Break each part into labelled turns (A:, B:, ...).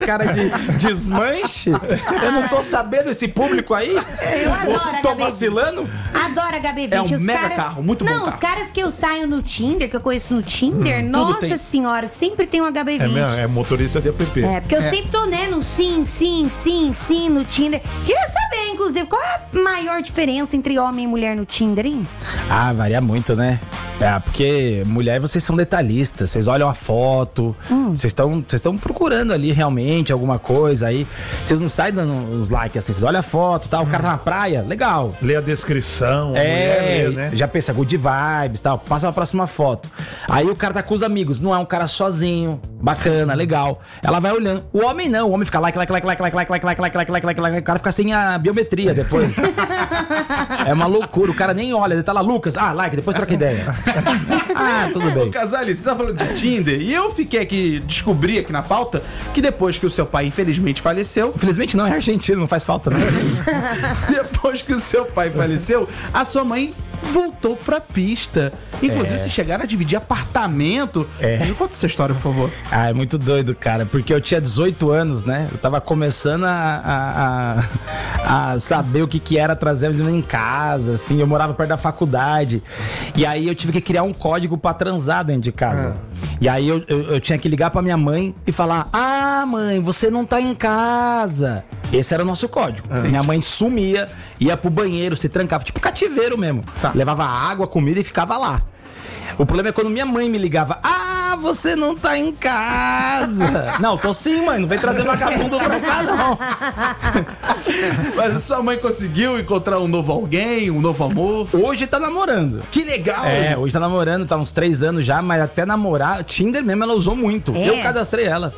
A: cara de desmanche. Eu não tô sabendo esse público aí.
B: Eu adoro
A: Tô vacilando.
B: Adoro HB20.
C: É um mega carro, muito bom
B: Não,
C: carro.
B: os caras que eu saio no Tinder, que eu conheço no Tinder, nossa
C: tem.
B: senhora, sempre tem um HB20.
D: É mesmo, é motorista de app.
B: É, porque eu sempre tô, né, no sim no Tinder. Queria saber, inclusive, qual é a maior diferença entre homem e mulher no Tinder, hein?
A: Ah, varia muito, né? Porque mulher, vocês são detalhistas. Vocês olham a foto, vocês estão procurando ali realmente alguma coisa aí. Vocês não saem dando uns likes assim, vocês olham a foto, tá? O cara tá na praia, legal.
D: Lê a descrição, a mulher lê, né?
A: Já pensa, good vibes, tal. Passa pra próxima foto. Aí o cara tá com os amigos, não é um cara sozinho, bacana, legal. Ela vai olhando. O homem não, o homem fica like. O cara fica sem a biometria depois. É uma loucura, o cara nem olha, ele tá lá, Lucas, like, depois troca ideia. Tudo bem.
C: Casale, você tá falando de Tinder e eu fiquei aqui, descobri aqui na pauta que depois que o seu pai infelizmente faleceu.
A: Infelizmente não, é argentino, não faz falta, não.
C: Depois que o seu pai faleceu, a sua mãe voltou pra pista. Inclusive, vocês chegaram a dividir apartamento. Me conta essa história, por favor.
A: É muito doido, cara, porque eu tinha 18 anos, né? Eu tava começando a saber o que era trazer a menina em casa, assim. Eu morava perto da faculdade. E aí eu tive que criar um código pra transar dentro de casa. E aí eu tinha que ligar pra minha mãe e falar: mãe, você não tá em casa. Esse era o nosso código. Minha mãe sumia, ia pro banheiro, se trancava, tipo cativeiro mesmo. Levava água, comida e ficava lá. O problema é quando minha mãe me ligava: você não tá em casa. Não, tô sim, mãe, não vem trazer vagabundo pra cá, não.
C: Mas a sua mãe conseguiu encontrar um novo alguém, um novo amor?
A: Hoje tá namorando.
C: Que legal!
A: Hoje tá namorando, tá uns 3 anos já, mas até namorar, Tinder mesmo ela usou muito. Eu cadastrei ela.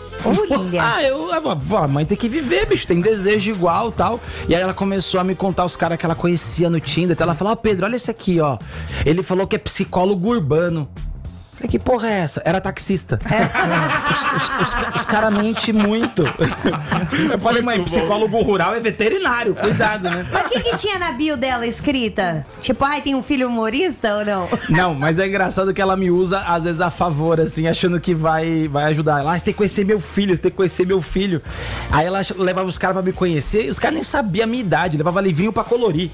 A: A mãe tem que viver, bicho, tem desejo igual e tal. E aí ela começou a me contar os caras que ela conhecia no Tinder. Então ela falou: Pedro, olha esse aqui, ó. Ele falou que é psicólogo urbano. Falei, que porra é essa? Era taxista. Os caras mentem muito. Eu falei, mãe, psicólogo rural é veterinário, cuidado, né?
B: Mas o que tinha na bio dela escrita? Tipo, tem um filho humorista ou não?
A: Não, mas é engraçado que ela me usa, às vezes, a favor, assim, achando que vai ajudar. Ela, você tem que conhecer meu filho, Aí ela levava os caras pra me conhecer e os caras nem sabiam a minha idade, levava livrinho pra colorir.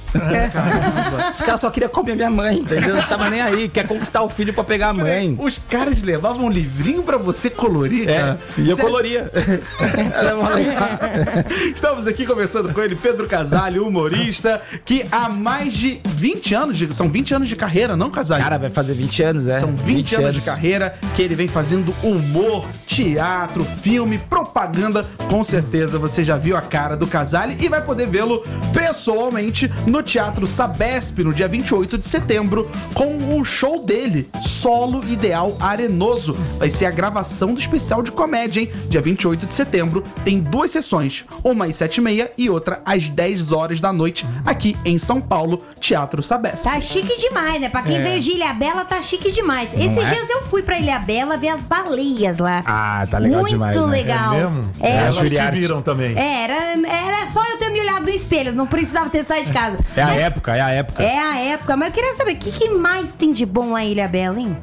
A: Os caras só queriam comer minha mãe, entendeu? Não tava nem aí, quer conquistar o filho pra pegar a mãe.
C: Os caras levavam um livrinho pra você colorir, cara?
A: E eu coloria. Era mó legal.
C: Estamos aqui conversando com ele, Pedro Casale, humorista, que há mais de 20 anos, são 20 anos de carreira, não, Casale?
A: Cara, vai fazer 20 anos,
C: São 20 anos de carreira que ele vem fazendo humor, teatro, filme, propaganda. Com certeza você já viu a cara do Casale e vai poder vê-lo pessoalmente no Teatro Sabesp no dia 28 de setembro com o show dele, Solo Ideal Arenoso. Vai ser a gravação do especial de comédia, hein? Dia 28 de setembro tem 2 sessões, uma às 7h30 e outra às 10 horas da noite, aqui em São Paulo, Teatro Sabesp.
B: Tá chique demais, né? Pra quem veio de Ilhabela, tá chique demais. Esses dias eu fui pra Ilhabela ver as baleias lá.
A: Tá legal demais.
B: Muito
A: né?
B: legal.
D: É mesmo?
B: Elas
D: te viram também.
B: Era só eu ter me olhado no espelho, não precisava ter saído de casa.
A: É a época.
B: É a época, mas eu queria saber, o que mais tem de bom lá em Ilhabela, hein?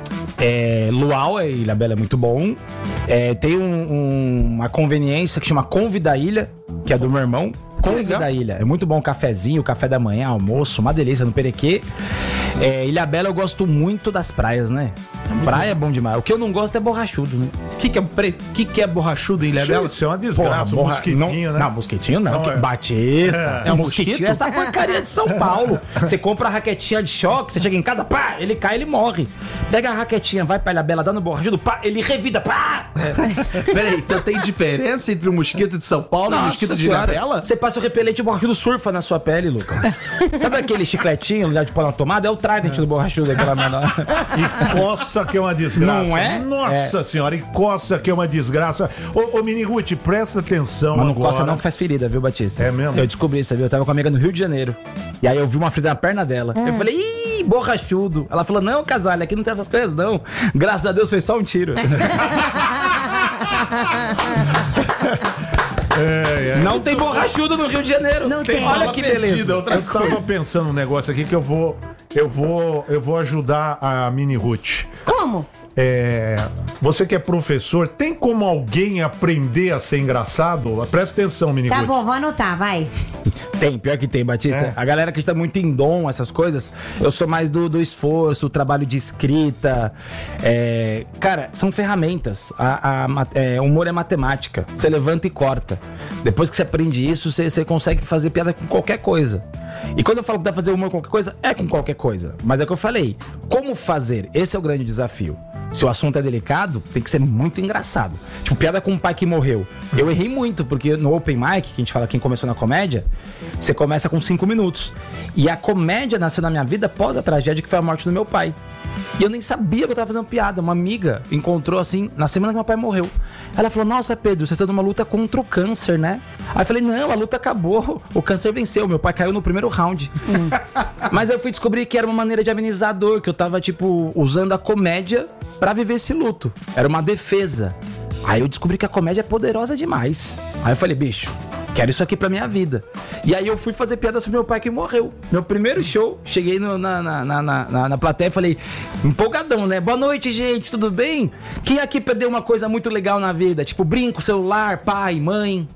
A: Luau, Ilhabela é muito bom. Tem uma conveniência que chama Conve da Ilha, que é do meu irmão. Conve da Ilha. É muito bom o cafezinho, café da manhã, almoço, uma delícia no Perequê. Ilhabela eu gosto muito das praias, né? Praia é bom demais. O que eu não gosto é borrachudo, né?
C: O que é borrachudo em Ilhabela?
D: Isso é uma desgraça,
A: Porra,
D: mosquitinho, né?
A: Não, mosquitinho não.
D: Não,
A: Batista.
C: É um
A: mosquitinho.
C: mosquito?
A: Essa porcaria de São Paulo. Você compra a raquetinha de choque, você chega em casa, pá, ele cai, ele morre. Pega a raquetinha, vai pra Ilhabela, dá no borrachudo, pá, ele revida, pá.
C: Peraí, então tem diferença entre o mosquito de São Paulo e o mosquito de Ilhabela?
A: Você passa o repelente e o borrachudo surfa na sua pele, Lucas. Sabe aquele chicletinho lá de pôr na tomada? É o Trident do borrachudo, aquela menor.
D: E coça que é uma desgraça.
A: Não é?
D: Nossa senhora, e coça que é uma desgraça. Ô Mini Ruth, presta atenção.
A: Mas não
D: agora.
A: coça não que faz ferida, viu, Batista?
D: É mesmo?
A: Eu descobri isso, viu? Eu tava com uma amiga no Rio de Janeiro. E aí eu vi uma ferida na perna dela. Eu falei, ih, borrachudo. Ela falou, não, Casale, aqui não tem essas coisas, não. Graças a Deus foi só um tiro. Não tem borrachudo no Rio de Janeiro.
B: Não tem.
A: Olha que beleza.
D: Eu tava pensando um negócio aqui que eu vou ajudar a Mini Ruth.
B: Como?
D: Você que é professor, tem como alguém aprender a ser engraçado? Presta atenção, menino.
B: Tá bom, vou anotar, vai.
A: Tem, pior que tem, Batista.
D: É.
A: A galera que está muito em dom, essas coisas, eu sou mais do esforço, o trabalho de escrita. Cara, são ferramentas. Humor é matemática. Você levanta e corta. Depois que você aprende isso, você consegue fazer piada com qualquer coisa. E quando eu falo que dá pra fazer humor com qualquer coisa, é com qualquer coisa. Mas é o que eu falei. Como fazer? Esse é o grande desafio. Se o assunto é delicado, tem que ser muito engraçado. Tipo, piada com um pai que morreu. Eu errei muito, porque no Open Mic, que a gente fala quem começou na comédia, você começa com 5 minutos. E a comédia nasceu na minha vida após a tragédia que foi a morte do meu pai. E eu nem sabia que eu tava fazendo piada. Uma amiga encontrou assim, na semana que meu pai morreu. Ela falou, nossa, Pedro, você tá numa luta contra o câncer, né? Aí eu falei, não, a luta acabou. O câncer venceu, meu pai caiu no primeiro round. Mas eu fui descobrir que era uma maneira de amenizar a dor, que eu tava, tipo, usando a comédia pra viver esse luto. Era uma defesa. Aí eu descobri que a comédia é poderosa demais. Aí eu falei, bicho, quero isso aqui pra minha vida. E aí eu fui fazer piada sobre meu pai que morreu. Meu primeiro show, cheguei na plateia e falei, empolgadão, né? Boa noite, gente, tudo bem? Quem aqui perdeu uma coisa muito legal na vida? Tipo, brinco, celular, pai, mãe?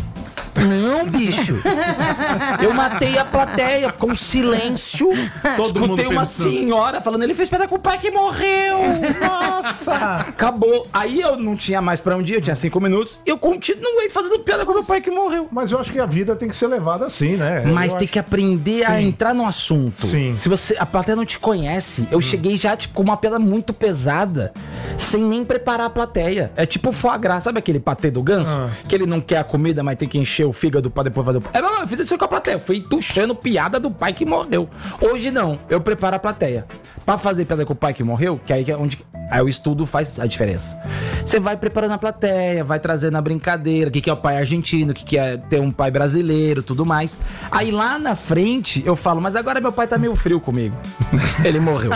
A: Não, bicho. Eu matei a plateia, ficou um silêncio. Escutei uma senhora falando, ele fez piada com o pai que morreu. Nossa. Acabou. Aí eu não tinha mais pra onde ir, eu tinha 5 minutos. Eu continuei fazendo piada com o meu pai que morreu.
D: Mas eu acho que a vida tem que ser levada assim, né?
A: Mas tem que aprender a entrar no assunto.
D: Sim.
A: Se a plateia não te conhece, eu cheguei já, tipo, com uma piada muito pesada, sem nem preparar a plateia. É tipo foie gras, sabe aquele patê do ganso? Que ele não quer a comida, mas tem que encher o fígado pra depois fazer o... Eu fiz isso com a plateia, eu fui tuchando piada do pai que morreu. Hoje não, eu preparo a plateia. Pra fazer piada com o pai que morreu, que aí é onde... Aí o estudo faz a diferença. Você vai preparando a plateia, vai trazendo a brincadeira, o que é o pai argentino, o que é ter um pai brasileiro, tudo mais. Aí lá na frente eu falo, mas agora meu pai tá meio frio comigo. Ele morreu.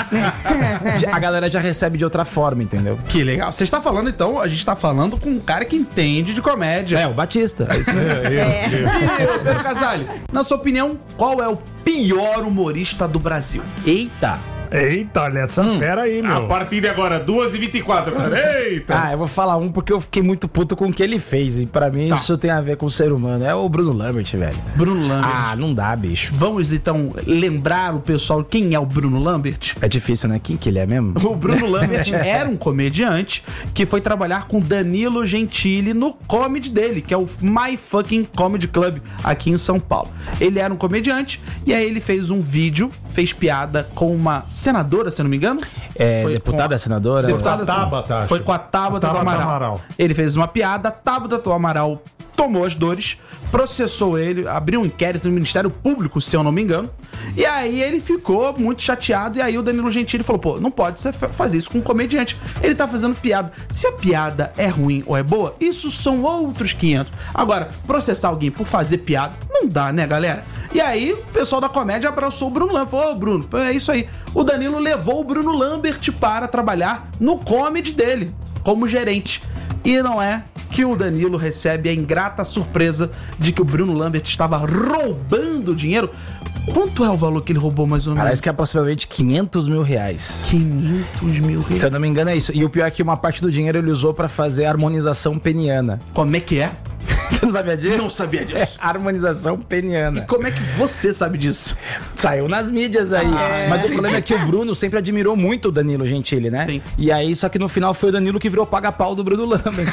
A: A galera já recebe de outra forma, entendeu?
C: Que legal. Você está falando, então, a gente tá falando com um cara que entende de comédia.
A: É, o Batista. É isso mesmo.
C: E, Pedro Casale, na sua opinião, qual é o pior humorista do Brasil?
A: Eita!
D: Eita, olha essa fera aí, meu.
E: A partir de agora, 2h24. Eita!
A: Eu vou falar um porque eu fiquei muito puto com o que ele fez. E pra mim isso tem a ver com o ser humano. É o Bruno Lambert, velho.
C: Bruno Lambert.
A: Ah, não dá, bicho.
C: Vamos, então, lembrar o pessoal quem é o Bruno Lambert?
A: É difícil, né? Quem que ele é mesmo?
C: O Bruno Lambert era um comediante que foi trabalhar com Danilo Gentili no comedy dele, que é o My Fucking Comedy Club, aqui em São Paulo. Ele era um comediante e aí ele fez um vídeo, fez piada com uma senadora, se eu não me engano.
A: Foi deputada, senadora?
C: Deputada,
D: Tabata,
C: foi com a Tabata do Amaral. Ele fez uma piada, a Tabata do Amaral tomou as dores, processou ele, abriu um inquérito no Ministério Público, se eu não me engano. E aí ele ficou muito chateado. E aí o Danilo Gentili falou, pô, não pode fazer isso com um comediante. Ele tá fazendo piada. Se a piada é ruim ou é boa, isso são outros 500. Agora, processar alguém por fazer piada, não dá, né, galera? E aí o pessoal da comédia abraçou o Bruno Lambert. Falou, ô Bruno, é isso aí. O Danilo levou o Bruno Lambert para trabalhar no comedy dele, como gerente. E não é que o Danilo recebe a ingrata surpresa de que o Bruno Lambert estava roubando dinheiro. Quanto é o valor que ele roubou, mais ou menos?
A: Parece que é aproximadamente 500 mil reais.
C: 500 mil reais.
A: Se eu não me engano é isso. E o pior é que uma parte do dinheiro ele usou pra fazer a harmonização peniana.
C: Como é que é?
A: Você não sabia disso?
C: Não sabia disso.
A: Harmonização peniana.
C: E como é que você sabe disso?
A: Saiu nas mídias aí. Mas o problema é que o Bruno sempre admirou muito o Danilo Gentili, né?
C: Sim.
A: E aí, só que no final foi o Danilo que virou paga-pau do Bruno Lambert.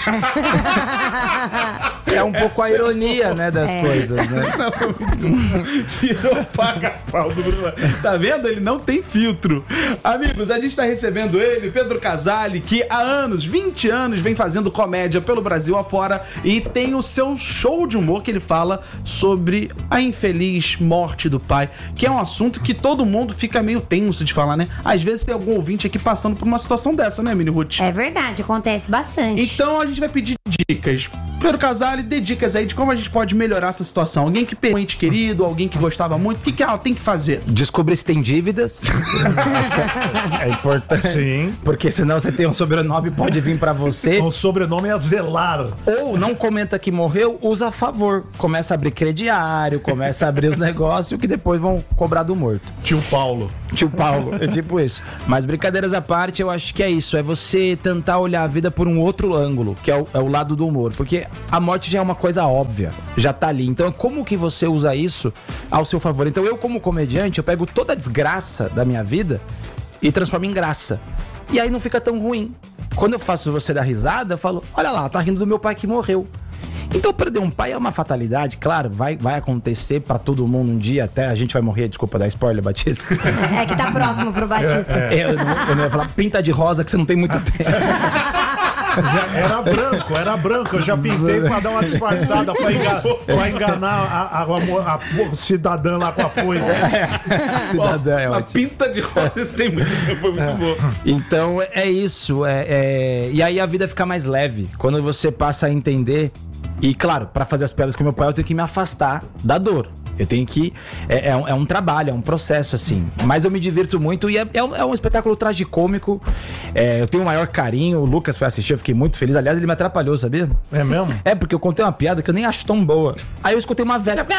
A: É um pouco a ironia, né, das coisas, né?
C: Virou paga-pau do Bruno Lambert. Tá vendo? Ele não tem filtro. Amigos, a gente tá recebendo ele, Pedro Casale, que há anos, 20 anos, vem fazendo comédia pelo Brasil afora e tem o seu show de humor que ele fala sobre a infeliz morte do pai, que é um assunto que todo mundo fica meio tenso de falar, né? Às vezes tem algum ouvinte aqui passando por uma situação dessa, né, Mini Ruth?
B: É verdade, acontece bastante.
C: Então a gente vai pedir dicas. Pedro Casale, dê dicas aí de como a gente pode melhorar essa situação. Alguém que perdeu um ente querido, alguém que gostava muito, o que ela tem que fazer?
A: Descobrir se tem dívidas. É importante.
D: Sim.
A: Porque senão você tem um sobrenome, pode vir pra você.
D: O sobrenome é Zelar.
A: Ou não comenta que morreu, usa a favor. Começa a abrir crediário, começa a abrir os negócios que depois vão cobrar do morto.
D: Tio Paulo.
A: Tio Paulo, é tipo isso. Mas brincadeiras à parte, eu acho que é isso. É você tentar olhar a vida por um outro ângulo, que é o lado do humor. Porque a morte já é uma coisa óbvia, já tá ali. Então, como que você usa isso ao seu favor? Então, eu como comediante, eu pego toda a desgraça da minha vida e transformo em graça. E aí não fica tão ruim. Quando eu faço você dar risada, eu falo, olha lá, tá rindo do meu pai que morreu. Então, perder um pai é uma fatalidade, claro, vai acontecer pra todo mundo um dia, até a gente vai morrer, desculpa dar spoiler, Batista.
B: É que tá próximo pro Batista.
A: Eu não ia falar pinta de rosa que você não tem muito tempo.
D: Era branco, eu já pintei pra dar uma disfarçada, pra enganar a cidadã lá com a foice.
A: Cidadã, é
C: A
A: ótimo.
C: pinta de rosas tem muito tempo, foi muito bom.
A: Então é isso, e aí a vida fica mais leve, quando você passa a entender, e claro, pra fazer as piadas com meu pai eu tenho que me afastar da dor. Eu tenho que... É um trabalho, é um processo, assim. Mas eu me divirto muito e é um espetáculo tragicômico. Eu tenho o maior carinho. O Lucas foi assistir, eu fiquei muito feliz. Aliás, ele me atrapalhou, sabia?
D: É mesmo?
A: É, porque eu contei uma piada que eu nem acho tão boa. Aí eu escutei uma velha...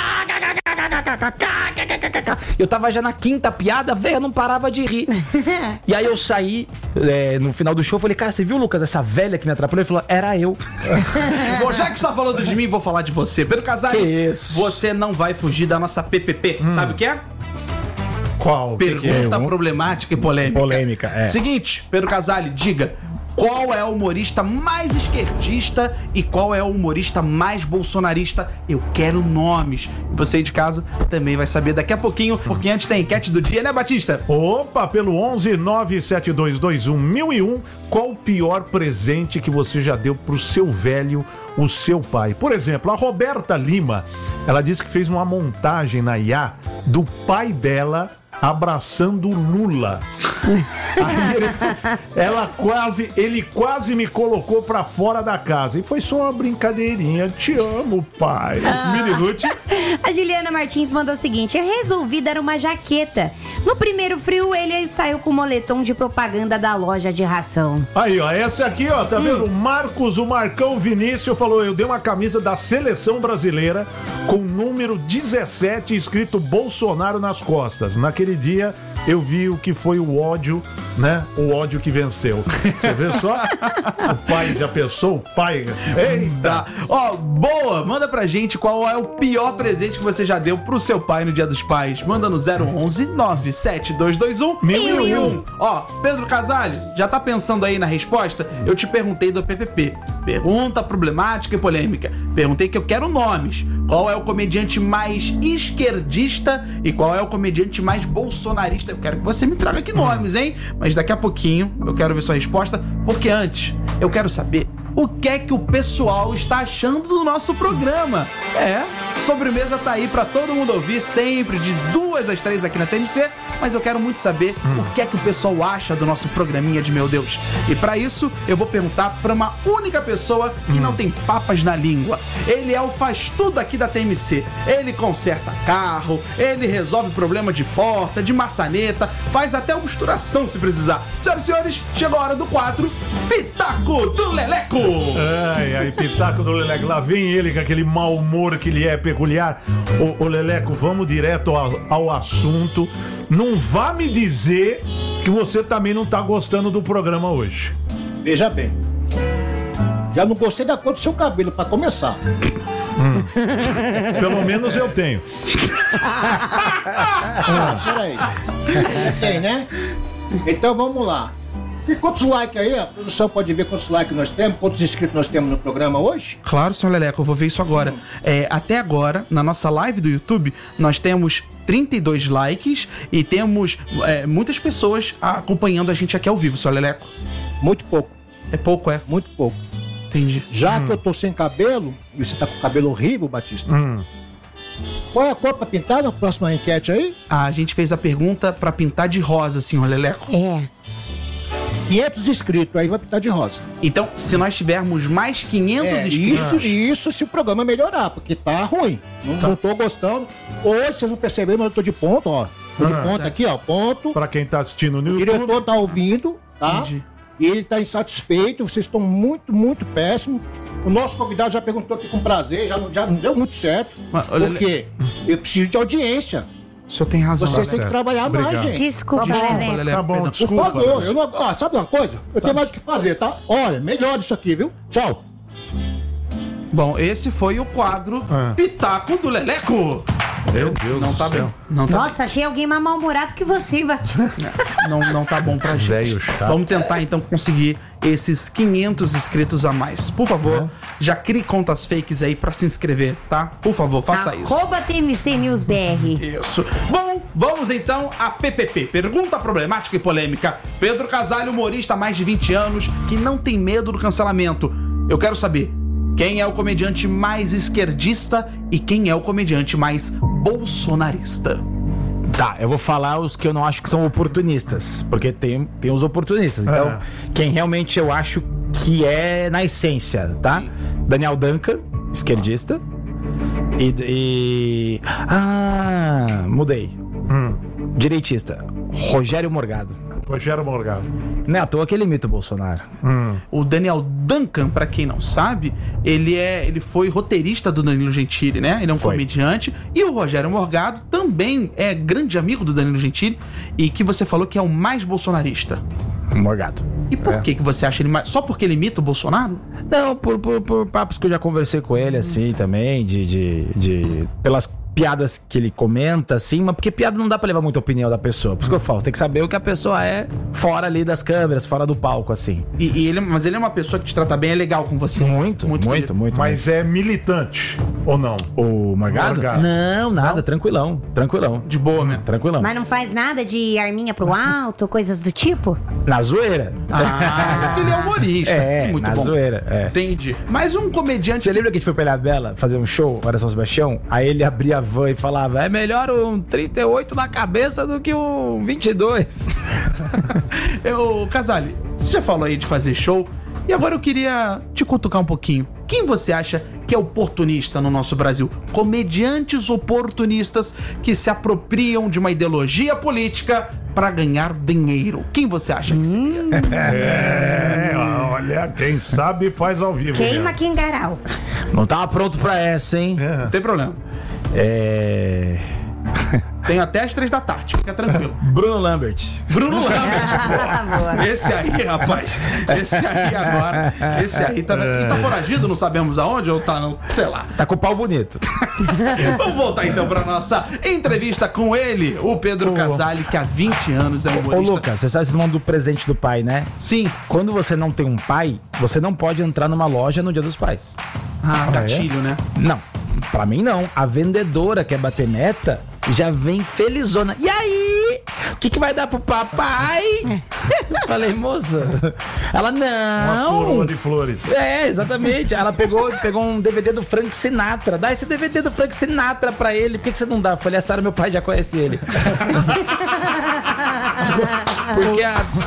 A: Eu tava já na quinta piada, a velha não parava de rir. E aí eu saí, no final do show, falei, cara, você viu, Lucas, essa velha que me atrapalhou? Ele falou, era eu.
C: Bom, já que você tá falando de mim, vou falar de você. Pedro Casale,
A: Que isso?
C: você não vai fugir da nossa PPP. Sabe o que é?
D: Qual?
C: Pergunta problemática e polêmica.
A: Polêmica, é.
C: Seguinte, Pedro Casale, diga, qual é o humorista mais esquerdista e qual é o humorista mais bolsonarista? Eu quero nomes. Você aí de casa também vai saber daqui a pouquinho, porque antes tem enquete do dia, né, Batista?
D: Opa, pelo 11 97221 1001, qual o pior presente que você já deu pro seu velho, o seu pai? Por exemplo, a Roberta Lima, ela disse que fez uma montagem na IA do pai dela abraçando o Lula. Aí ele quase me colocou pra fora da casa. E foi só uma brincadeirinha. Te amo, pai.
C: Minirute.
B: A Juliana Martins mandou o seguinte: eu resolvi dar uma jaqueta. No primeiro frio, ele saiu com o moletom de propaganda da loja de ração.
D: Aí, ó, essa aqui, ó, tá vendo? O Marcão Vinícius falou, eu dei uma camisa da Seleção Brasileira com o número 17 escrito Bolsonaro nas costas. Naquele dia, eu vi o que foi o ódio, né? O ódio que venceu. Você vê só? O pai já pensou? O pai... Eita!
C: Ó, boa! Manda pra gente qual é o pior presente que você já deu pro seu pai no Dia dos Pais. Manda no 011 97221 1001. Ó, Pedro Casale, já tá pensando aí na resposta? Eu te perguntei do PPP. Pergunta problemática e polêmica. Perguntei que eu quero nomes. Qual é o comediante mais esquerdista e qual é o comediante mais bolsonarista? Eu quero que você me traga aqui nomes, hein? Mas daqui a pouquinho eu quero ver sua resposta, porque antes eu quero saber o que é que o pessoal está achando do nosso programa. Sobremesa tá aí pra todo mundo ouvir, sempre de 2 às 3 aqui na TMC, mas eu quero muito saber o que é que o pessoal acha do nosso programinha de Meu Deus. E pra isso, eu vou perguntar pra uma única pessoa que não tem papas na língua. Ele é o faz tudo aqui da TMC. Ele conserta carro, ele resolve problema de porta, de maçaneta, faz até obturação se precisar. Senhoras e senhores, chegou a hora do quadro Pitaco do Leleco.
D: Ai, Pitaco do Leleco. Lá vem ele com aquele mau humor que lhe é peculiar. Ô Leleco, vamos direto ao assunto. Não vá me dizer que você também não tá gostando do programa hoje.
F: Veja bem. Já não gostei da cor do seu cabelo, pra começar.
D: Pelo menos eu tenho.
F: Peraí. Você tem, né? Então vamos lá. E quantos likes aí? A produção pode ver quantos likes nós temos, quantos inscritos nós temos no programa hoje?
C: Claro, senhor Leleco, eu vou ver isso agora. Até agora, na nossa live do YouTube, nós temos 32 likes e temos muitas pessoas acompanhando a gente aqui ao vivo, senhor Leleco.
F: Muito pouco.
C: É pouco, é?
F: Muito pouco.
C: Entendi.
F: Já que eu tô sem cabelo, e você tá com o cabelo horrível, Batista, qual é a cor pra pintar na próxima enquete aí?
C: A gente fez a pergunta pra pintar de rosa, senhor Leleco.
F: 500 inscritos, aí vai pintar de rosa.
C: Então, se nós tivermos mais 500 inscritos...
F: Isso se o programa melhorar, porque tá ruim. Não tô gostando. Hoje, vocês vão perceber, mas eu tô de ponto, ó. Tô de ponto aqui, ó, ponto.
D: Pra quem tá assistindo no
F: O
D: YouTube.
F: diretor tá ouvindo, tá?
C: Entendi.
F: E ele tá insatisfeito, vocês estão muito, muito péssimos. O nosso convidado já perguntou aqui com prazer, já não deu muito certo.
C: Mas, olha,
F: Porque eu preciso de audiência.
C: O senhor tem razão.
F: Vocês têm que
D: certo.
F: trabalhar mais,
D: Obrigado.
F: gente.
B: Desculpa, Lelé.
C: Lelé,
D: Tá bom,
C: perdão.
F: Por
D: desculpa.
F: favor, eu não. Ah, sabe uma coisa? Eu tenho mais o que fazer, tá? Olha, melhor isso aqui, viu? Tchau.
C: Bom, esse foi o quadro Pitaco do Leleco.
D: Meu Deus
C: Não
D: do
C: tá
D: céu.
C: bem. Não tá
B: Nossa, achei alguém mais mal-humorado que você, Batista.
C: não tá bom pra gente.
D: Velho chato.
C: Vamos tentar então conseguir esses 500 inscritos a mais. Por favor, já crie contas fakes aí pra se inscrever, tá? Por favor, faça isso.
B: Arroba TMC News BR.
C: Isso. Bom, vamos então a PPP. Pergunta problemática e polêmica. Pedro Casale, humorista há mais de 20 anos, que não tem medo do cancelamento. Eu quero saber, quem é o comediante mais esquerdista e quem é o comediante mais bolsonarista?
A: Tá, eu vou falar os que eu não acho que são oportunistas, porque tem os oportunistas. Então, quem realmente eu acho que é na essência, tá?
C: Sim.
A: Daniel Duncan, esquerdista. Mudei. Direitista. Rogério Morgado.
D: Rogério Morgado.
A: Não é à toa que ele imita o Bolsonaro.
C: O Daniel Duncan, pra quem não sabe, ele foi roteirista do Danilo Gentili, né? Ele é um
A: Foi.
C: comediante. E o Rogério Morgado também é grande amigo do Danilo Gentili e que você falou que é o mais bolsonarista.
A: Morgado.
C: E por que você acha ele mais... Só porque ele imita o Bolsonaro?
A: Não, por papos que eu já conversei com ele, assim, também, pelas piadas que ele comenta, assim, mas porque piada não dá pra levar muita opinião da pessoa. Por isso que eu falo, tem que saber o que a pessoa é fora ali das câmeras, fora do palco, assim.
C: Mas ele é uma pessoa que te trata bem, é legal com você.
A: Muito.
D: Mas é militante, ou não?
A: O Morgado?
D: Morgado.
A: Não, nada, tranquilão.
C: De boa, mesmo.
A: Tranquilão.
B: Mas não faz nada de arminha pro alto, coisas do tipo?
A: Na zoeira.
C: Ele é humorista. Muito
A: na
C: bom.
A: zoeira,
C: Entendi. Mas um comediante...
A: Você lembra que a gente foi pra Ilha Bela fazer um show, Hora São Sebastião? Aí ele abria a van e falava, é melhor um 38 na cabeça do que um 22.
C: Casale, você já falou aí de fazer show, e agora eu queria te cutucar um pouquinho. Quem você acha que é oportunista no nosso Brasil? Comediantes oportunistas que se apropriam de uma ideologia política pra ganhar dinheiro. Quem você acha que seria?
D: Olha, quem sabe faz ao vivo.
B: Queima
D: mesmo.
B: Quingaral.
A: Não tava pronto pra essa, hein?
C: Não tem problema. Tenho até as 3 da tarde, fica tranquilo.
A: Bruno Lambert.
C: Bruno Lambert.
B: Boa.
C: Esse aí, rapaz. Esse aí agora. Esse aí tá foragido, não sabemos aonde, ou tá, não, sei lá.
A: Tá com o pau bonito.
C: Vamos voltar então pra nossa entrevista com ele, o Pedro Casale, que há 20 anos é
A: Ô,
C: humorista.
A: Lucas, você sabe esse nome do presente do pai, né?
C: Sim.
A: Quando você não tem um pai, você não pode entrar numa loja no Dia dos Pais.
C: Gatilho, né?
A: Não, pra mim não. A vendedora quer bater meta já vem felizona. E aí? O que vai dar pro papai? Eu falei, moça. Ela,
D: Uma coroa
A: não.
D: de flores.
A: É, exatamente. Ela pegou um DVD do Frank Sinatra. Dá esse DVD do Frank Sinatra pra ele. Por que você não dá? Eu falei, a Sara, meu pai já conhece ele. Porque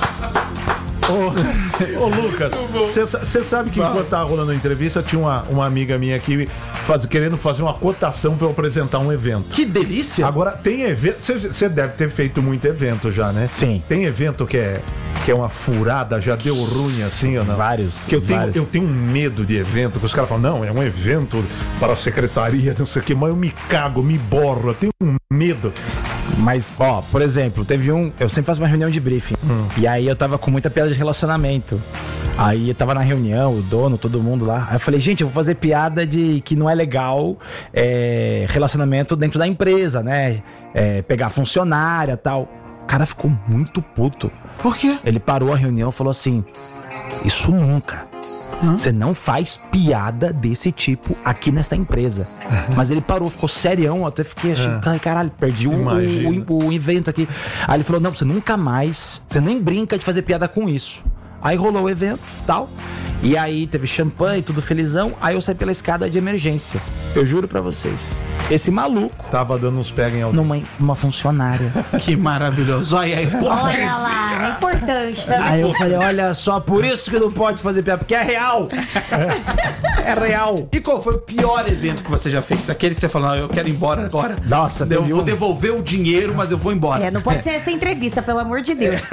D: Ô Lucas, você sabe que enquanto tava rolando a entrevista, tinha uma amiga minha aqui querendo fazer uma cotação pra eu apresentar um evento.
C: Que delícia!
D: Agora, tem evento. Você deve ter feito muito evento já, né?
A: Sim.
D: Tem evento que é uma furada, já deu ruim assim ou não?
A: Vários.
D: Que eu
A: vários.
D: tenho um medo de evento, que os caras falam, não, é um evento para a secretaria, não sei o que, mas eu me cago, me borro, eu tenho um medo.
A: Mas, ó, por exemplo, teve eu sempre faço uma reunião de briefing. E aí eu tava com muita piada de relacionamento. Aí eu tava na reunião, o dono, todo mundo lá. Aí eu falei, gente, eu vou fazer piada de que não é legal relacionamento dentro da empresa, né? Pegar funcionária e tal. O cara ficou muito puto.
C: Por quê?
A: Ele parou a reunião e falou assim: isso nunca. Você não faz piada desse tipo aqui nesta empresa. Mas ele parou, ficou serião. Eu até fiquei achando, caralho, perdi o evento aqui. Aí ele falou: não, você nunca mais, você nem brinca de fazer piada com isso. Aí rolou o evento e tal. E aí teve champanhe, tudo felizão. Aí eu saí pela escada de emergência. Eu juro pra vocês. esse maluco
D: Tava dando uns pega em alguém.
A: numa funcionária.
C: Que maravilhoso. Olha aí.
B: Olha lá, é importante.
A: Aí eu falei, olha só, por isso que não pode fazer piada, porque é real. É real.
C: E qual foi o pior evento que você já fez? Aquele que você falou, não, eu quero ir embora agora.
A: Nossa,
C: Eu
A: teve
C: vou
A: um...
C: devolver o dinheiro, mas eu vou embora.
B: Não pode ser essa entrevista, pelo amor de Deus.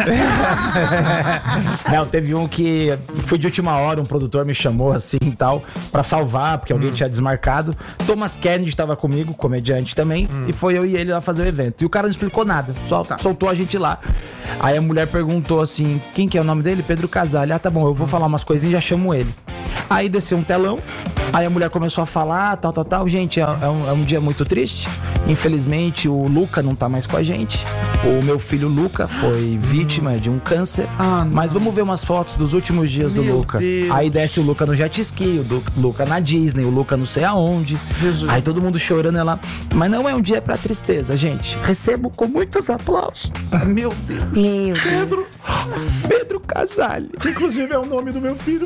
A: Não, teve um que foi de última hora, um produtor me chamou assim e tal, pra salvar, porque alguém tinha desmarcado. Thomas Kennedy tava comigo, comediante também, e foi eu e ele lá fazer o evento. E o cara não explicou nada, só soltou a gente lá. Aí a mulher perguntou assim, quem que é o nome dele? Pedro Casale. Ah, tá bom, eu vou falar umas coisinhas e já chamo ele. Aí desceu um telão, aí a mulher começou a falar, tal. Gente, é um dia muito triste. Infelizmente, o Luca não tá mais com a gente. O meu filho Luca foi vítima de um câncer. Mas vamos ver umas fotos dos últimos dias do Luca.
C: Deus.
A: Aí desce o Luca no jet ski, o Luca na Disney, o Luca não sei aonde. Aí todo mundo chorando, ela... Mas não é um dia pra tristeza, gente. Recebo com muitos aplausos.
C: Meu Deus.
B: Meu Deus.
A: Pedro Casale.
D: Que inclusive é o nome do meu filho.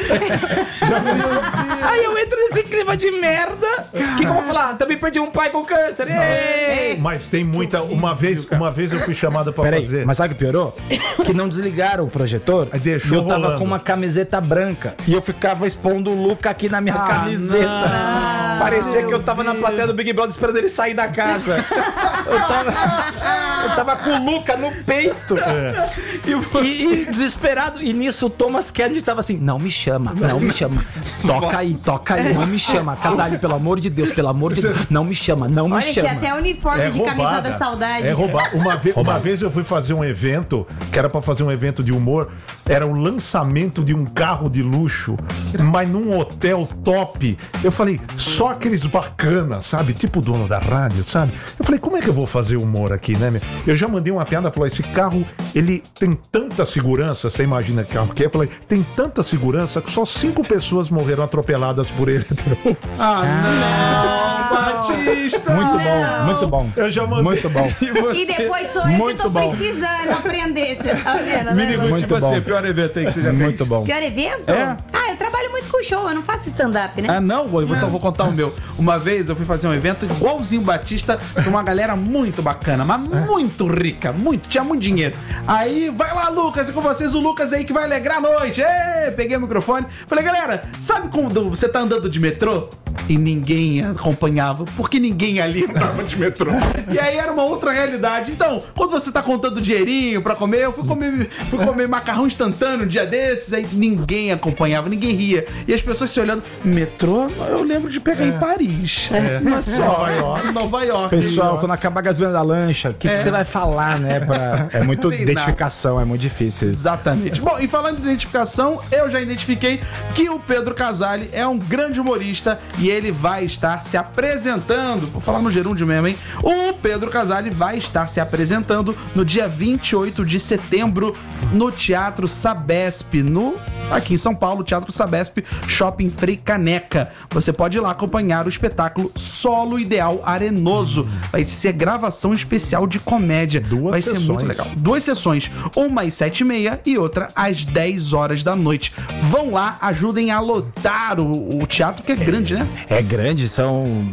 A: Aí eu entro nesse clima de merda. Que eu vou falar? Também perdi um pai com câncer. Ei!
D: Mas tem muita... Uma vez eu fui chamada pra
A: Peraí,
D: fazer.
A: mas sabe o que piorou? Que não desligaram o projetor.
D: Aí deixou
A: e eu tava
D: rolando.
A: com uma camiseta branca. E eu ficava expondo o Luca aqui na minha camiseta. Parecia que eu tava na plateia do Big Brother esperando ele sair da casa. Eu tava com o Luca no peito. E desesperado. E nisso o Thomas Kennedy tava assim: não me chama. Toca aí, não me chama. Casale, pelo amor de Deus, não me chama, não me
B: Olha,
A: chama.
B: tinha até uniforme de camisa da saudade.
D: É roubar. Uma vez eu fui fazer um evento, que era pra fazer um evento de humor, era o lançamento de um carro de luxo, mas num hotel top. Eu falei, só aqueles bacanas, sabe? Tipo o dono da rádio, sabe? Eu falei, como é que eu vou fazer humor aqui, né? Eu já mandei uma piada, falou, esse carro, ele tem tanta segurança, você imagina que carro que é? Eu falei, tem tanta segurança que só 5 pessoas morreram atropeladas por ele.
C: Batista!
A: Muito bom.
D: Eu já mandei.
A: Muito bom.
B: E depois sou eu que
A: Muito
B: tô
A: bom.
B: precisando aprender, você tá vendo,
C: Me
B: né?
C: diga,
A: Muito
C: tipo
A: bom.
C: assim, pior evento aí que você já fez.
A: Muito bom.
B: Pior evento?
C: É.
B: Eu trabalho muito com show, eu não faço stand-up, né?
C: Ah, não? Então vou contar o meu. Uma vez eu fui fazer um evento igualzinho Batista, com uma galera muito bacana, mas muito rica, tinha muito dinheiro. Aí, vai lá, Lucas, e com vocês o Lucas aí que vai alegrar a noite. Ê, peguei o microfone, falei, galera, sabe quando você tá andando de metrô? E ninguém acompanhava, porque ninguém ali andava de metrô. E aí era uma outra realidade. Então, quando você tá contando dinheirinho pra comer, eu fui comer macarrão instantâneo um dia desses, aí ninguém acompanhava, ninguém ria. E as pessoas se olhando, metrô, eu lembro de pegar em Paris. Mas só, Nova York.
A: Pessoal, quando acabar a gasolina da lancha, o que você vai falar, né? É muito
C: tem
A: identificação, é muito difícil isso.
C: Exatamente. Bom, e falando de identificação, eu já identifiquei que o Pedro Casale é um grande humorista e ele vai estar se apresentando. Vou falar no gerúndio mesmo, hein? O Pedro Casale vai estar se apresentando no dia 28 de setembro no Teatro Sabesp, aqui em São Paulo, Teatro Sabesp, Shopping Frei Caneca. Você pode ir lá acompanhar o espetáculo Solo Ideal Arenoso. Vai ser gravação especial de comédia. Vai ser muito legal. 2 sessões, uma às 7h30 e outra às 10 horas da noite. Vão lá, ajudem a lotar o teatro, que é grande, né?
A: É grande, são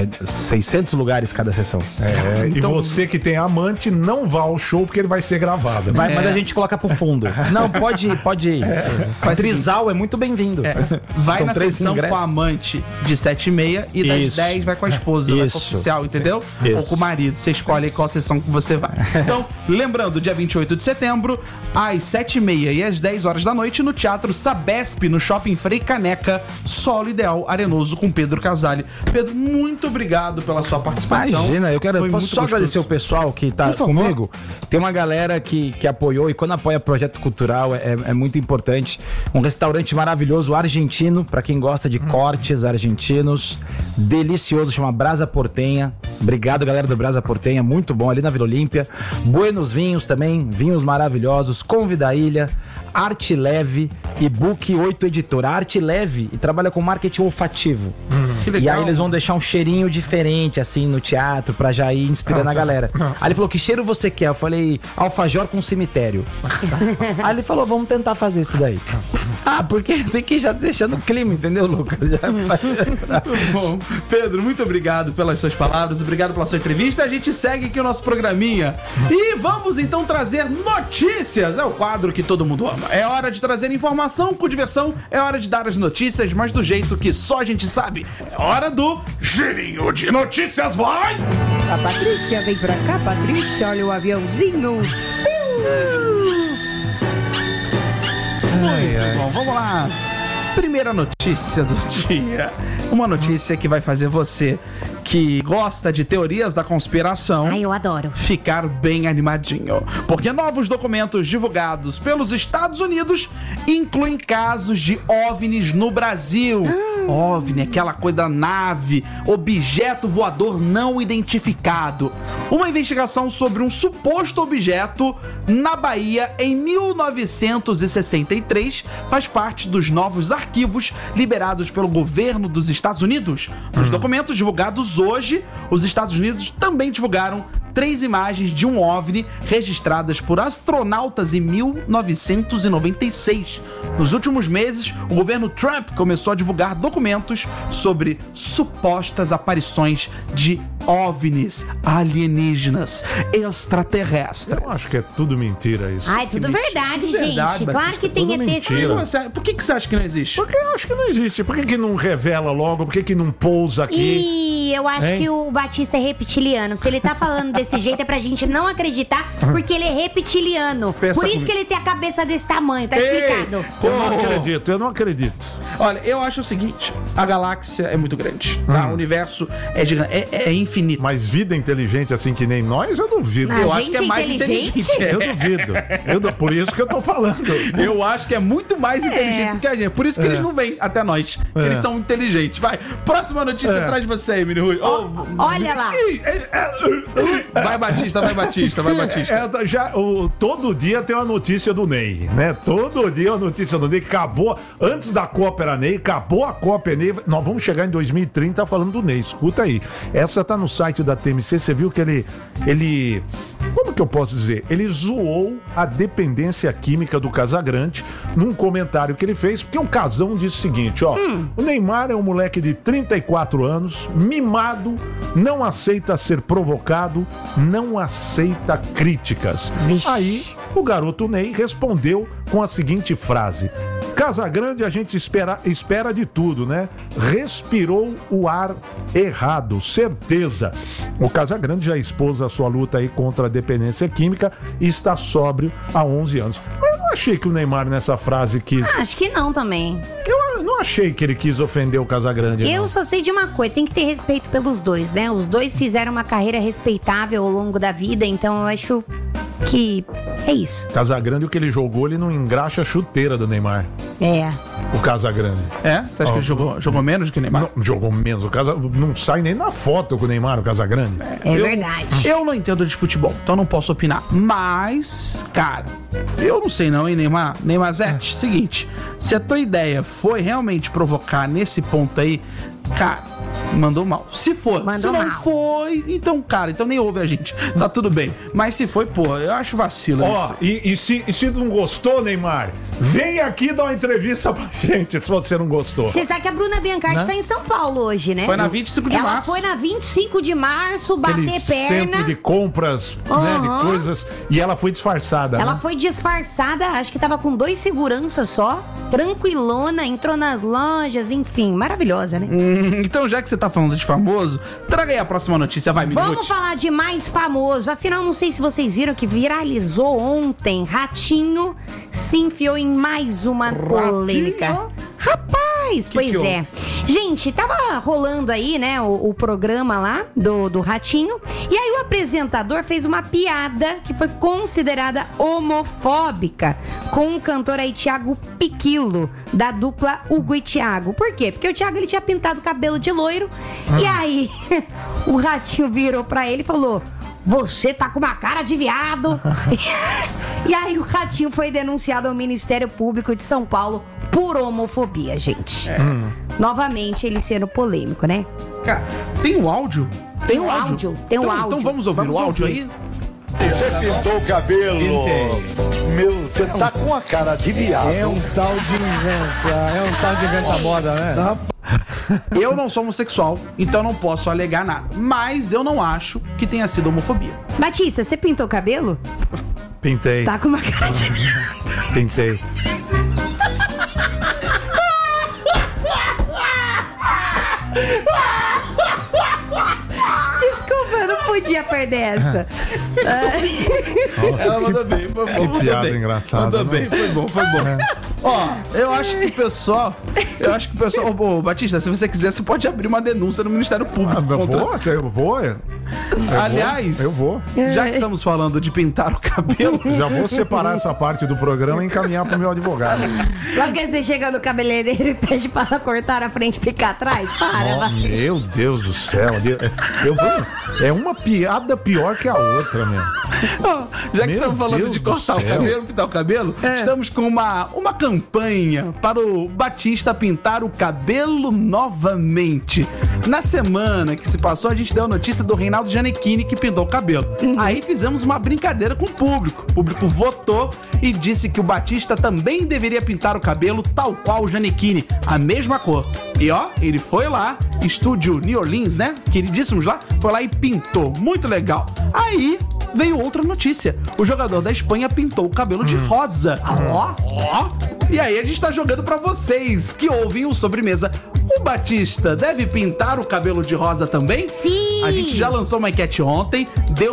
A: 600 lugares cada sessão.
C: Então-
D: E você que tem amante, não vá ao show porque ele vai ser gravado.
A: Mas a gente coloca pro fundo. Não, pode ir. Trisal é muito bem-vindo.
C: Vai
A: São
C: na
A: 3
C: sessão
A: ingressos.
C: com a amante de 7h30 e das
A: Isso.
C: 10 vai com a esposa, vai com o
A: Isso.
C: oficial, entendeu?
A: Isso.
C: Ou com o marido. Você escolhe aí qual sessão que você vai. Então, lembrando, dia 28 de setembro, às 7h30 e às 10 horas da noite, no Teatro Sabesp, no Shopping Frei Caneca, Solo Ideal Arenoso com Pedro Casale. Pedro, muito obrigado pela sua participação.
A: Imagina, eu
C: Foi
A: posso
C: muito
A: só
C: gostoso.
A: agradecer o pessoal que tá
C: Por favor.
A: comigo. Tem uma galera que apoiou, e quando apoia projeto cultural é muito importante. Um restaurante maravilhoso, argentino, pra quem gosta de cortes argentinos, delicioso, chama Brasa Portenha. Obrigado, galera do Brasa Portenha, muito bom, ali na Vila Olímpia. Buenos Vinhos também, vinhos maravilhosos, Convida Ilha, Arte Leve e Book 8 Editora. Arte Leve e trabalha com marketing olfativo.
C: Que
A: E
C: legal.
A: aí eles vão deixar um cheirinho diferente, assim, no teatro, pra já ir inspirando a galera. Aí ele falou, que cheiro você quer? Eu falei, alfajor com cemitério. Aí ele falou, vamos tentar fazer isso daí. Porque tem que ir já deixando o clima, entendeu, Lucas?
C: Muito bom. Pedro, muito obrigado pelas suas palavras, obrigado pela sua entrevista. A gente segue aqui o nosso programinha. E vamos então trazer notícias. É o quadro que todo mundo ama. É hora de trazer informação com diversão, é hora de dar as notícias, mas do jeito que só a gente sabe. É hora do Girinho de Notícias, vai!
B: A Patrícia, vem pra cá, Patrícia, olha o aviãozinho.
C: Muito bom, vamos lá. Primeira notícia do dia. Uma notícia que vai fazer você que gosta de teorias da conspiração
B: Ai, eu adoro.
C: ficar bem animadinho. Porque novos documentos divulgados pelos Estados Unidos incluem casos de OVNIs no Brasil. OVNI, aquela coisa da nave, objeto voador não identificado. Uma investigação sobre um suposto objeto na Bahia em 1963 faz parte dos novos arquivos liberados pelo governo dos Estados Unidos. Nos documentos divulgados hoje, os Estados Unidos também divulgaram 3 imagens de um OVNI registradas por astronautas em 1996. Nos últimos meses, o governo Trump começou a divulgar documentos sobre supostas aparições de OVNIs alienígenas extraterrestres.
D: Eu acho que é tudo mentira isso.
B: Ai, tudo verdade, gente.
C: Verdade,
B: Claro
C: Batista,
B: que tem
D: tudo
B: ET
D: mentira.
B: sim.
C: Por que você acha que não existe?
D: Porque eu acho que não existe. Por que não revela logo? Por que não pousa aqui?
B: E eu acho
D: Hein?
B: que o Batista é reptiliano. Se ele tá falando desse jeito é pra gente não acreditar, porque ele é reptiliano.
C: Pensa
B: Por isso
C: comigo.
B: que ele tem a cabeça desse tamanho, tá
C: Ei!
B: explicado.
D: Eu não acredito.
C: Olha, eu acho o seguinte: a galáxia é muito grande, tá? O universo é gigante, é infinito.
D: Mas vida inteligente assim que nem nós, eu duvido.
B: Ah,
C: Eu
B: gente
C: acho que é mais
B: inteligente?
C: inteligente.
D: Eu duvido. Por isso que eu tô falando.
C: Eu acho que é muito mais inteligente do que a gente. Por isso que eles não vêm até nós. Eles são inteligentes. Vai, próxima notícia atrás de você, Emily Rui.
B: Olha lá.
C: Vai, Batista, vai, Batista, vai, Batista.
D: Todo dia tem uma notícia do Ney, né? Todo dia uma notícia do Ney. Acabou, antes da Copa era Ney, acabou a Copa é Ney. Nós vamos chegar em 2030 falando do Ney. Escuta aí. Essa tá no site da TMC. Você viu que ele como que eu posso dizer? Ele zoou a dependência química do Casagrande num comentário que ele fez, porque o Casão disse o seguinte, ó, o Neymar é um moleque de 34 anos, mimado, não aceita ser provocado, não aceita críticas.
B: Vixe.
D: Aí, o garoto Ney respondeu com a seguinte frase: Casagrande, a gente espera de tudo, né? Respirou o ar errado, certeza. O Casagrande já expôs a sua luta aí contra a dependência química e está sóbrio há 11 anos. Mas eu não achei que o Neymar nessa frase quis...
B: Acho que não também.
D: Eu não achei que ele quis ofender o Casagrande.
B: Eu
D: não.
B: só sei de uma coisa, tem que ter respeito pelos dois, né? Os dois fizeram uma carreira respeitável ao longo da vida, então eu acho que é isso.
D: Casagrande, o que ele jogou, ele não engraxa a chuteira do Neymar.
B: É.
D: O Casagrande.
C: É? Você acha que ele jogou menos do que o Neymar?
D: Não, jogou menos. Não sai nem na foto com o Neymar, o Casagrande.
B: É verdade.
C: Eu não entendo de futebol, então não posso opinar. Mas, cara, eu não sei não, hein, Neymar? Neymarzete, seguinte, se a tua ideia foi realmente provocar nesse ponto aí, cara, mandou mal. Se for,
B: Mandou
C: se não
B: mal.
C: foi, então, cara, então nem ouve a gente. Tá tudo bem. Mas se foi, pô, eu acho vacilo
D: Ó,
C: isso.
D: e se não gostou, Neymar, vem aqui dar uma entrevista pra gente, se você não gostou.
B: Você sabe que a Bruna Biancardi tá em São Paulo hoje, né?
C: Foi na 25 de
B: Ela
C: março.
B: foi na 25 de março
D: Aquele
B: bater perna.
D: centro de compras, né, de
B: Aham.
D: coisas, e ela foi disfarçada.
B: Ela
D: né?
B: foi disfarçada, acho que tava com 2 seguranças só, tranquilona, entrou nas lojas, enfim, maravilhosa, né?
C: Então, já que você tá falando de famoso, traga aí a próxima notícia, vai,
B: Vamos
C: Minute.
B: falar de mais famoso. Afinal, não sei se vocês viram que viralizou ontem. Ratinho se enfiou em mais uma polêmica. Rapaz, pois
C: que
B: é. Gente, tava rolando aí, né, o programa lá do Ratinho. E aí o apresentador fez uma piada que foi considerada homofóbica com o cantor aí, Thiago Piquilo, da dupla Hugo e Thiago. Por quê? Porque o Thiago, ele tinha pintado o cabelo de loiro. E aí o Ratinho virou pra ele e falou: você tá com uma cara de viado. E aí o Ratinho foi denunciado ao Ministério Público de São Paulo por homofobia, gente. novamente ele sendo polêmico, né?
C: Cara, tem um áudio?
B: Tem um áudio.
C: Então vamos ouvir o áudio aí?
G: Você pintou o cabelo?
H: Pintei.
G: Meu, você tá com a cara de viado.
H: É um tal de inventa moda, né?
C: Eu não sou homossexual, então não posso alegar nada. Mas eu não acho que tenha sido homofobia.
B: Batista, você pintou o cabelo?
D: Pintei,
B: Tá com uma cara de viado.
D: pintei.
B: Desculpa, eu não podia perder essa.
C: Ela mandou bem, foi bom.
D: Que
C: mandou
D: piada
C: bem.
D: engraçada,
C: Mandou
D: não?
C: bem, foi bom. Ó, eu acho que o pessoal. Ô, Batista, se você quiser, você pode abrir uma denúncia no Ministério Público.
D: Eu vou.
C: Aliás,
D: Eu vou.
C: já que estamos falando de pintar o cabelo.
D: Já vou separar essa parte do programa e encaminhar pro meu advogado.
B: Só que você chega no cabeleireiro e pede para cortar a frente e ficar atrás? Para, vai.
D: Meu Deus do céu. Eu vou. É uma piada pior que a outra, meu.
C: Ó, já que
D: Meu
C: estamos falando
D: Deus
C: de
D: do
C: cortar o
D: céu.
C: cabelo, pintar o cabelo, estamos com uma campanha para o Batista pintar o cabelo novamente. Na semana que se passou, a gente deu a notícia do Reinaldo Gianecchini que pintou o cabelo. Aí fizemos uma brincadeira com o público. O público votou e disse que o Batista também deveria pintar o cabelo tal qual o Gianecchini, a mesma cor. E ó, ele foi lá, estúdio New Orleans, né? Queridíssimos lá, foi lá e pintou. Muito legal. Aí veio outra notícia. O jogador da Espanha pintou o cabelo de rosa. Ó. E aí a gente tá jogando pra vocês que ouvem o Sobremesa. O Batista deve pintar o cabelo de rosa também?
B: Sim!
C: A gente já lançou uma enquete ontem, deu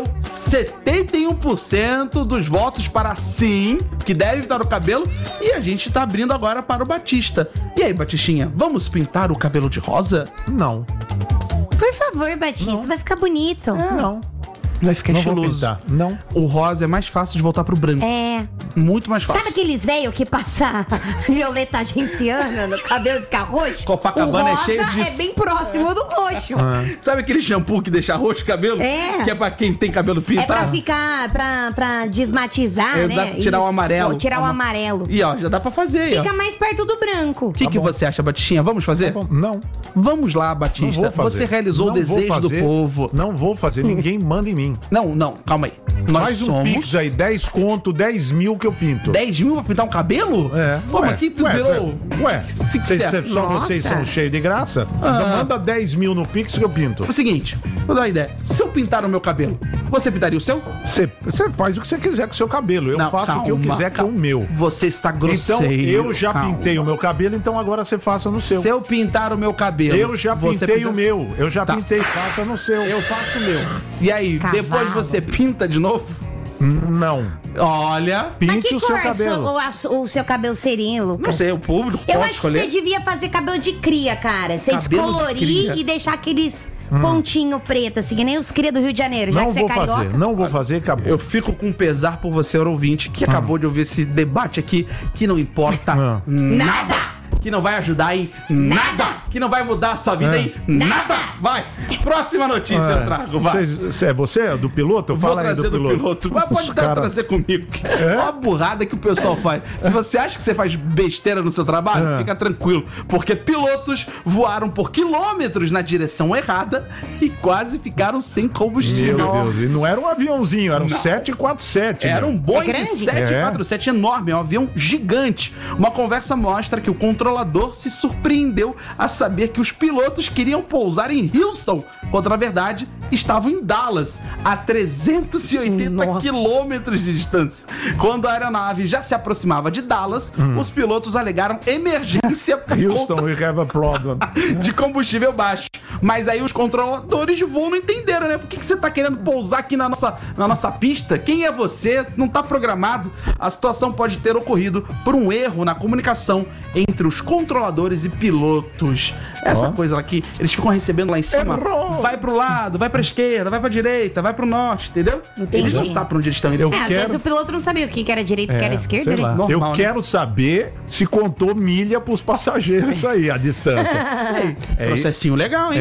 C: 71% dos votos para sim, que deve pintar o cabelo, e a gente tá abrindo agora para o Batista. E aí, Batistinha, vamos pintar o cabelo de rosa?
D: Não.
B: Por favor, Batista, vai ficar bonito.
D: Não.
C: Vai ficar
D: Não vou
C: estiloso.
D: pintar. Não.
C: O rosa é mais fácil de voltar pro branco.
B: É.
C: Muito mais fácil.
B: Sabe aqueles velhos que passam violeta agenciana no cabelo ficar roxo?
C: Copacabana
B: o
C: é
B: rosa
C: cheio de-
B: é bem próximo do roxo.
C: Sabe aquele shampoo que deixa roxo o cabelo?
B: É.
C: Que é pra quem tem cabelo
B: É pra
C: pintado?
B: ficar, pra desmatizar,
C: Exato,
B: né?
C: tirar o
B: Isso.
C: amarelo.
B: Tirar o amarelo.
C: E ó, já dá pra fazer aí, ó.
B: Fica mais perto do branco.
C: O que você acha, Batistinha? Vamos fazer?
D: Não.
C: Vamos lá,
D: Não
C: Batista.
D: vou fazer.
C: Você realizou
D: Não
C: o
D: vou
C: desejo
D: fazer.
C: do povo.
D: Não vou fazer. Ninguém manda em mim.
C: Não, calma aí. Nós
D: Faz um
C: somos
D: pix aí, 10 conto, 10 mil que eu pinto.
C: 10 mil pra pintar um cabelo?
D: É.
C: Pô, mas que tu virou...
D: Só vocês são cheios de graça? Manda 10 mil no pix que eu pinto.
C: O seguinte, vou dar uma ideia. Se eu pintar o meu cabelo, você pintaria o seu?
D: Você faz o que você quiser com o seu cabelo. Eu
C: Não,
D: faço o que eu
C: calma,
D: quiser
C: calma.
D: com o meu.
C: Você está
D: Então,
C: grosseiro.
D: eu já
C: Calma.
D: pintei o meu cabelo, então agora você faça no seu.
C: Se eu pintar o meu cabelo...
D: Eu já
C: você
D: pintei
C: pinta-
D: o meu. Eu já
C: Tá.
D: pintei, faça no seu.
C: Eu faço o meu. E aí,
B: Cavalo.
C: depois você pinta de novo?
D: Não.
C: Olha...
B: Mas
D: Pinte
B: que
D: o seu
B: cor
D: cabelo.
B: o seu cabelo seria, Lucas?
C: Não sei, o público
B: Eu
C: pode
B: acho
C: escolher.
B: que você devia fazer cabelo de cria, cara. Você
C: Cabelo de
B: descolorir
C: cria.
B: e deixar aqueles pontinho preto, assim, que nem os cria do Rio de Janeiro. Já
D: Não
B: que você
D: vou
B: é carioca.
D: fazer. Não vou fazer, acabou.
C: Eu fico com pesar por você, ouvinte, que acabou de ouvir esse debate aqui, que não importa
D: Ah.
C: nada. Que não vai ajudar em nada. Que não vai mudar a sua vida em nada. Vai. Próxima notícia eu trago, vai.
D: É você, do piloto?
C: Vou
D: Fala aí
C: trazer do piloto. Mas pode
D: Os cara-
C: trazer comigo. Olha a burrada que o pessoal faz. Se você acha que você faz besteira no seu trabalho, fica tranquilo. Porque pilotos voaram por quilômetros na direção errada e quase ficaram sem combustível.
D: Meu Deus, e não era um aviãozinho, era um 747.
C: Era
D: meu.
C: um Boeing
B: grande?
C: 747 enorme, é um avião gigante. Uma conversa mostra que o controlador se surpreendeu a saber que os pilotos queriam pousar em Houston, quando na verdade estavam em Dallas, a 380
B: Nossa.
C: quilômetros de distância. Quando a aeronave já se aproximava de Dallas, os pilotos alegaram emergência por
D: Houston,
C: conta
D: we have a problem.
C: de combustível baixo. Mas aí os controladores de voo não entenderam, né? Por que você tá querendo pousar aqui na nossa pista? Quem é você? Não tá programado. A situação pode ter ocorrido por um erro na comunicação entre os controladores e pilotos. Essa coisa lá que eles ficam recebendo lá em cima.
D: Errou!
C: Vai pro lado, vai pra esquerda, vai pra direita, vai pro norte, entendeu?
B: Entendi.
C: Eles não sabem pra onde eles estão indo.
D: Eu
B: É, às
D: quero-
B: vezes o piloto não sabia o que era direita e o que era esquerda.
D: sei
B: né?
D: lá.
C: Normal,
D: Eu
C: né?
D: quero saber se contou milha pros passageiros aí, a distância.
C: Processinho legal, hein?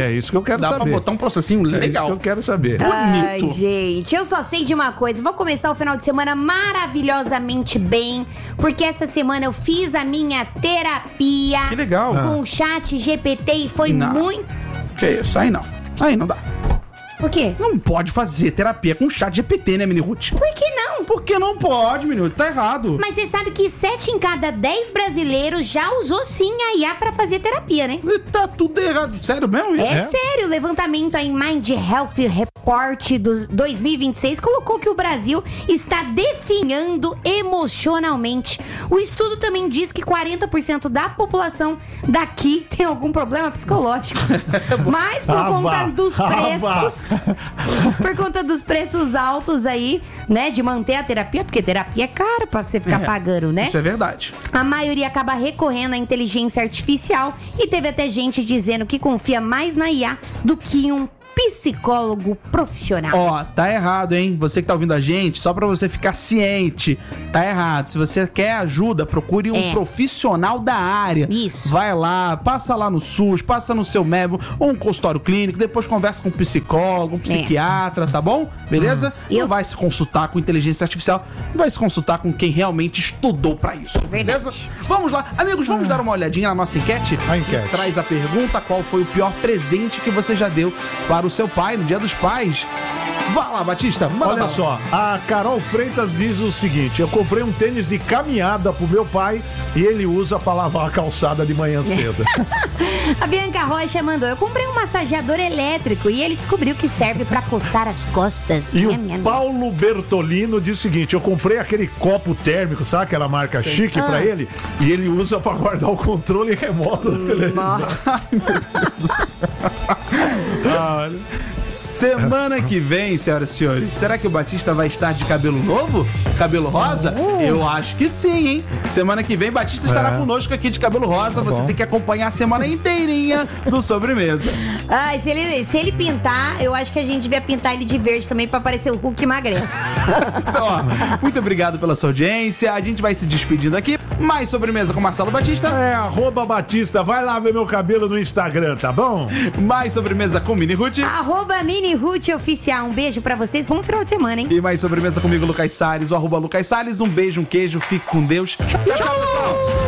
D: É isso que eu quero
C: Dá
D: saber.
C: pra botar um processinho
D: É isso
C: legal.
D: que eu quero saber.
B: Ai,
C: Bonito.
B: gente, eu só sei de uma coisa. Vou começar o final de semana maravilhosamente bem, porque essa semana eu fiz a minha terapia.
C: Que legal.
B: Com o chat GPT e foi
C: Não.
B: muito...
C: Que isso, aí não. Aí não dá.
B: Por quê?
C: Não pode fazer terapia com chat GPT, né, Mini Ruth?
B: Por que não?
C: Porque não pode, menino. Tá errado.
B: Mas você sabe que 7 em cada 10 brasileiros já usou sim a IA pra fazer terapia, né?
C: E tá tudo errado. Sério mesmo isso?
B: É sério, o levantamento aí Mind Health Report dos 2026 colocou que o Brasil está definhando emocionalmente. O estudo também diz que 40% da população daqui tem algum problema psicológico. Mas por conta dos preços, por conta dos preços altos aí, né, de manter a terapia, porque terapia é cara pra você ficar pagando, né?
C: Isso é verdade.
B: A maioria acaba recorrendo à inteligência artificial e teve até gente dizendo que confia mais na IA do que um psicólogo profissional.
C: Ó, tá errado, hein? Você que tá ouvindo a gente, só pra você ficar ciente, tá errado. Se você quer ajuda, procure um profissional da área.
B: Isso.
C: Vai lá, passa lá no SUS, passa no seu MEB ou um consultório clínico, depois conversa com um psicólogo, um psiquiatra, tá bom? Beleza? Não vai se consultar com inteligência artificial, vai se consultar com quem realmente estudou pra isso.
B: Verdade.
C: Beleza? Vamos lá. Amigos, vamos dar uma olhadinha na nossa enquete?
D: A enquete.
C: Traz a pergunta: qual foi o pior presente que você já deu para o seu pai no Dia dos Pais? Vá lá, Batista, manda
D: Olha
C: bala.
D: só, a Carol Freitas diz o seguinte: eu comprei um tênis de caminhada pro meu pai e ele usa pra lavar a calçada de manhã cedo.
B: A Bianca Rocha mandou: eu comprei um massageador elétrico e ele descobriu que serve pra coçar as costas.
D: E
B: Nham, nham,
D: o
B: nham.
D: Paulo Bertolino diz o seguinte: eu comprei aquele copo térmico, sabe aquela marca chique pra ele? E ele usa pra guardar o controle remoto da televisão.
B: Nossa.
C: Olha. Semana que vem, senhoras e senhores, será que o Batista vai estar de cabelo novo? Cabelo rosa? Eu acho que sim, hein? Semana que vem, Batista estará conosco aqui de cabelo rosa. Você tem que acompanhar a semana inteirinha do Sobremesa.
B: Ai, se ele pintar, eu acho que a gente devia pintar ele de verde também pra parecer o Hulk magrelo.
C: Então, ó, muito obrigado pela sua audiência. A gente vai se despedindo aqui. Mais Sobremesa com Marcelo Batista.
D: É, @Batista, vai lá ver meu cabelo no Instagram, tá bom?
C: Mais Sobremesa com Mini Ruth.
B: @Mini Ruth Oficial. Um beijo pra vocês. Bom final de semana, hein?
C: E mais Sobremesa comigo, Lucas Salles, o @Lucas Salles. Um beijo, um queijo, fique com Deus. Tchau, tchau, pessoal.